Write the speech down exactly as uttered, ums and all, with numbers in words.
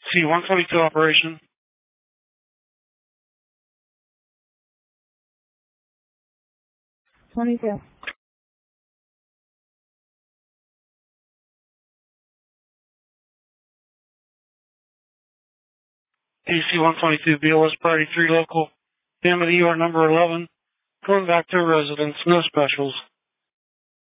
C one twenty-two operation. twenty-two. D C one twenty-two, B L S Priority three local. Family, you are number eleven. Going back to residence, no specials.